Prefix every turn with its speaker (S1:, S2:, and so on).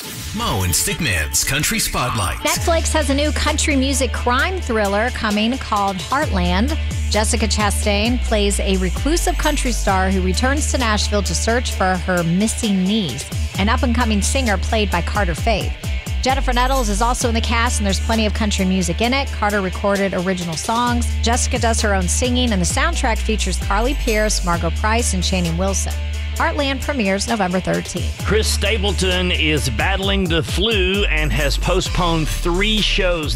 S1: Mo and Stickman's Country Spotlight.
S2: Netflix has a new country music crime thriller coming called Heartland. Jessica Chastain plays a reclusive country star who returns to Nashville to search for her missing niece, an up-and-coming singer played by Carter Faith. Jennifer Nettles is also in the cast, and there's plenty of country music in it. Carter recorded original songs. Jessica does her own singing, and the soundtrack features Carly Pearce, Margot Price, and Channing Wilson. Heartland premieres November 13th.
S3: Chris Stapleton is battling the flu and has postponed 3 shows